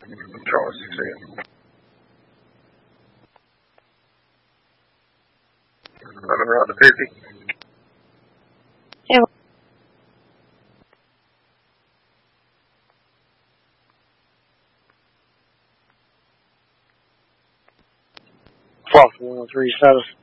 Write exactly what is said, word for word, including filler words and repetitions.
Charlie six eight. Running around to fifty. Yeah. Fox one one three status.